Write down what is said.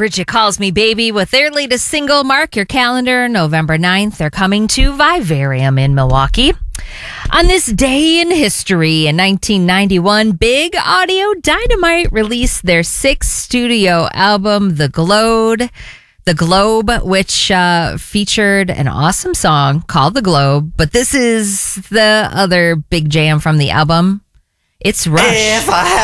Bridget Calls Me Baby with their latest single. Mark your calendar, November 9th. They're coming to Vivarium in Milwaukee. On this day in history, in 1991, Big Audio Dynamite released their sixth studio album, The Globe, which featured an awesome song called The Globe. But this is the other big jam from the album. It's Rush.